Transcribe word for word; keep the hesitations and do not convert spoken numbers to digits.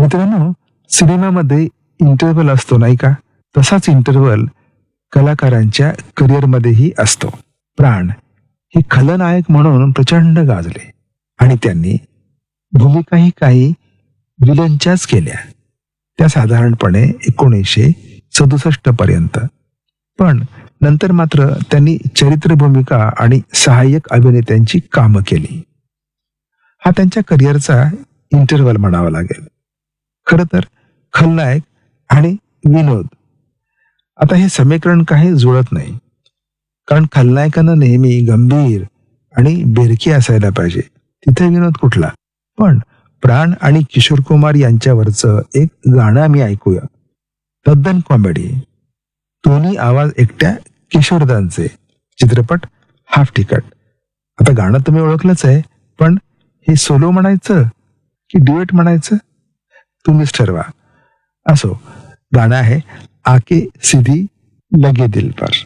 मित्रांनो, सिनेमामध्ये इंटरव्हल असतो नाही का, तसाच इंटरव्हल कलाकारांच्या करिअरमध्येही असतो. प्राण हे खलनायक म्हणून प्रचंड गाजले आणि त्यांनी भूमिकाही काही विलनच्याच केल्या, त्या साधारणपणे एकोणीसशे सदुसष्ट पर्यंत. पण नंतर मात्र त्यांनी चरित्र भूमिका आणि सहाय्यक अभिनेत्यांची कामं केली. हा त्यांच्या करिअरचा इंटरव्हल म्हणावा लागेल. खर तर खलनायक आणि विनोद, आता हे समीकरण काही जुळत नाही. कारण खलनायकानं नेहमी गंभीर आणि बेरकी असायला पाहिजे, तिथे विनोद कुठला. पण प्राण आणि किशोर कुमार यांच्यावरचं एक गाणं आम्ही ऐकूया. तद्दन कॉमेडी, दोन्ही आवाज एकट्या किशोरदांचे. चित्रपट हाफ तिकीट. आता गाणं तुम्ही ओळखलंच आहे, पण हे सोलो म्हणायचं की ड्युएट म्हणायचं तुम्हीच ठरवा. असो, गाणं आहे आके सीधी लगे दिल पर.